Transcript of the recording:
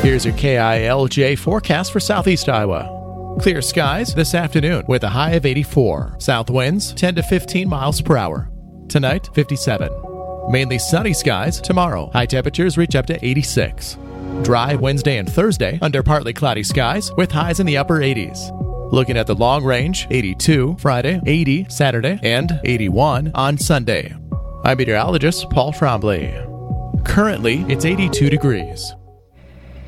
Here's your KILJ forecast for southeast Iowa. Clear skies this afternoon with a high of 84. South winds 10 to 15 miles per hour. Tonight, 57. Mainly sunny skies tomorrow. High temperatures reach up to 86. Dry Wednesday and Thursday under partly cloudy skies with highs in the upper 80s. Looking at the long range, 82 Friday, 80 Saturday, and 81 on Sunday. I'm meteorologist Paul Trombley. Currently, it's 82 degrees.